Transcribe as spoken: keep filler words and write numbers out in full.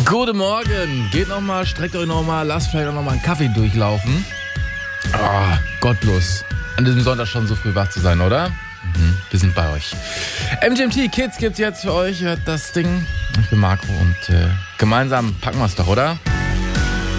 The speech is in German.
Guten Morgen. Geht nochmal, streckt euch nochmal, lasst vielleicht auch nochmal einen Kaffee durchlaufen. Oh, gottlos. An diesem Sonntag schon so früh wach zu sein, oder? Mhm, wir sind bei euch. M G M T Kids gibt's jetzt für euch. Hört das Ding. Ich bin Marco und äh, gemeinsam packen wir es doch, oder?